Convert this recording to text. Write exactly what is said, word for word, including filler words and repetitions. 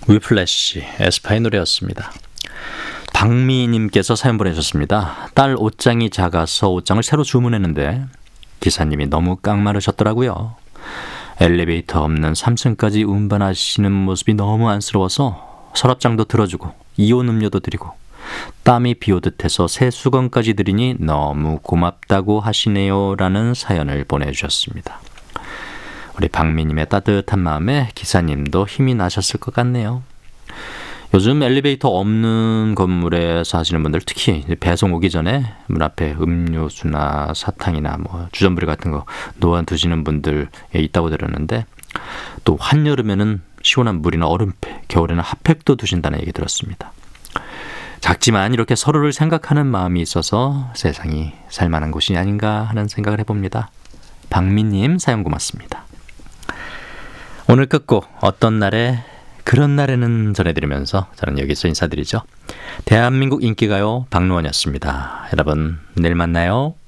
위플래시, 에스파의 노래였습니다. 박미님께서 사연 보내셨습니다. 딸 옷장이 작아서 옷장을 새로 주문했는데 기사님이 너무 깡마르셨더라고요. 엘리베이터 없는 삼 층까지 운반하시는 모습이 너무 안쓰러워서 서랍장도 들어주고 이온 음료도 드리고 땀이 비오듯 해서 새 수건까지 드리니 너무 고맙다고 하시네요 라는 사연을 보내주셨습니다. 우리 박미님의 따뜻한 마음에 기사님도 힘이 나셨을 것 같네요. 요즘 엘리베이터 없는 건물에 사시는 분들, 특히 배송 오기 전에 문 앞에 음료수나 사탕이나 뭐 주전부리 같은 거 놓아두시는 분들 있다고 들었는데, 또 한여름에는 시원한 물이나 얼음팩, 겨울에는 핫팩도 두신다는 얘기 들었습니다. 작지만 이렇게 서로를 생각하는 마음이 있어서 세상이 살만한 곳이 아닌가 하는 생각을 해봅니다. 박미님 사연 고맙습니다. 오늘 끝곡 어떤 날에 그런 날에는 전해드리면서 저는 여기서 인사드리죠. 대한민국 인기가요 박노원이었습니다. 여러분 내일 만나요.